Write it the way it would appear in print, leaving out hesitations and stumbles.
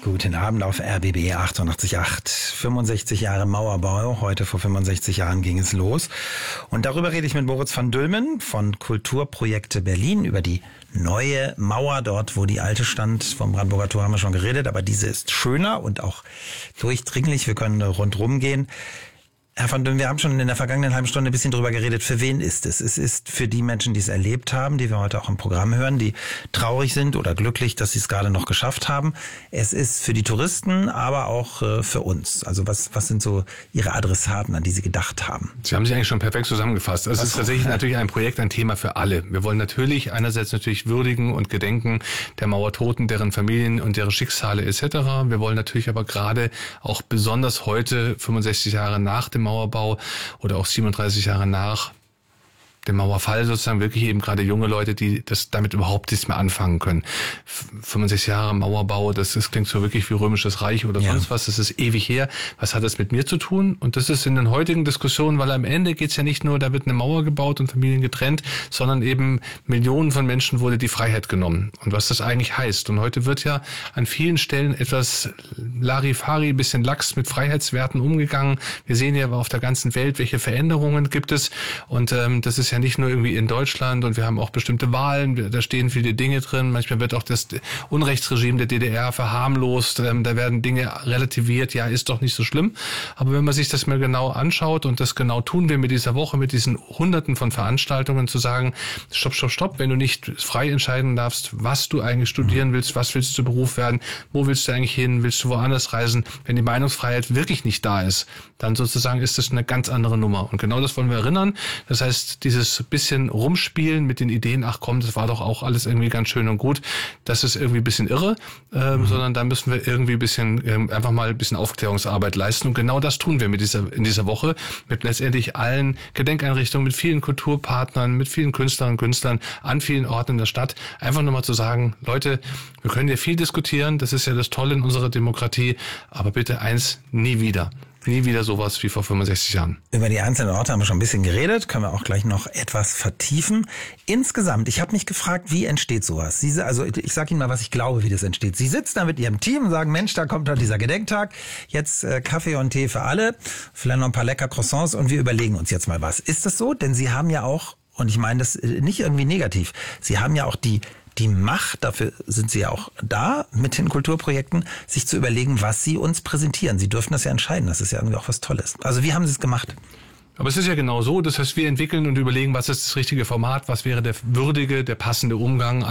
Guten Abend auf RBB 88.8. 65 Jahre Mauerbau. Heute vor 65 Jahren ging es los. Und darüber rede ich mit Moritz van Dülmen von Kulturprojekte Berlin über die neue Mauer dort, wo die alte stand. Vom Brandenburger Tor haben wir schon geredet, aber diese ist schöner und auch durchdringlich. Wir können rundrum gehen. Herr van Dülmen, wir haben schon in der vergangenen halben Stunde ein bisschen drüber geredet. Für wen ist es? Es ist für die Menschen, die es erlebt haben, die wir heute auch im Programm hören, die traurig sind oder glücklich, dass sie es gerade noch geschafft haben. Es ist für die Touristen, aber auch für uns. Also was sind so Ihre Adressaten, an die Sie gedacht haben? Sie haben sich eigentlich schon perfekt zusammengefasst. Es ist tatsächlich natürlich ein Projekt, ein Thema für alle. Wir wollen natürlich einerseits würdigen und gedenken der Mauertoten, deren Familien und deren Schicksale etc. Wir wollen natürlich aber gerade auch besonders heute, 65 Jahre nach dem Mauerbau oder auch 37 Jahre nach dem Mauerfall sozusagen, wirklich eben gerade junge Leute, die das damit überhaupt nichts mehr anfangen können. 65 Jahre Mauerbau, das klingt so wirklich wie Römisches Reich oder sonst was, das ist ewig her. Was hat das mit mir zu tun? Und das ist in den heutigen Diskussionen, weil am Ende geht's ja nicht nur, da wird eine Mauer gebaut und Familien getrennt, sondern eben Millionen von Menschen wurde die Freiheit genommen. Und was das eigentlich heißt. Und heute wird ja an vielen Stellen etwas Larifari, bisschen lax mit Freiheitswerten umgegangen. Wir sehen ja auf der ganzen Welt, welche Veränderungen gibt es. Und das ist ja nicht nur irgendwie in Deutschland, und wir haben auch bestimmte Wahlen, da stehen viele Dinge drin. Manchmal wird auch das Unrechtsregime der DDR verharmlost, da werden Dinge relativiert, ja, ist doch nicht so schlimm. Aber wenn man sich das mal genau anschaut, und das genau tun wir mit dieser Woche, mit diesen Hunderten von Veranstaltungen, zu sagen, stopp, wenn du nicht frei entscheiden darfst, was du eigentlich studieren willst, was willst du Beruf werden, wo willst du eigentlich hin, willst du woanders reisen, wenn die Meinungsfreiheit wirklich nicht da ist, dann sozusagen ist das eine ganz andere Nummer. Und genau das wollen wir erinnern. Das heißt, dieses bisschen rumspielen mit den Ideen, ach komm, das war doch auch alles irgendwie ganz schön und gut, das ist irgendwie ein bisschen irre, sondern da müssen wir irgendwie ein bisschen, einfach mal ein bisschen Aufklärungsarbeit leisten. Und genau das tun wir in dieser Woche mit letztendlich allen Gedenkeinrichtungen, mit vielen Kulturpartnern, mit vielen Künstlerinnen und Künstlern an vielen Orten in der Stadt. Einfach nochmal zu sagen, Leute, wir können ja viel diskutieren, das ist ja das Tolle in unserer Demokratie, aber bitte eins, nie wieder. Nie wieder sowas wie vor 65 Jahren. Über die einzelnen Orte haben wir schon ein bisschen geredet, können wir auch gleich noch etwas vertiefen. Insgesamt, ich habe mich gefragt, wie entsteht sowas? Also ich sage Ihnen mal, was ich glaube, wie das entsteht. Sie sitzen da mit Ihrem Team und sagen, Mensch, da kommt halt dieser Gedenktag, jetzt Kaffee und Tee für alle, vielleicht noch ein paar lecker Croissants und wir überlegen uns jetzt mal was. Ist das so? Denn Sie haben ja auch, und ich meine das nicht irgendwie negativ, Sie haben ja auch die Macht, dafür sind Sie ja auch da mit den Kulturprojekten, sich zu überlegen, was Sie uns präsentieren. Sie dürfen das ja entscheiden, das ist ja irgendwie auch was Tolles. Also wie haben Sie es gemacht? Aber es ist ja genau so, das heißt, wir entwickeln und überlegen, was ist das richtige Format, was wäre der würdige, der passende Umgang.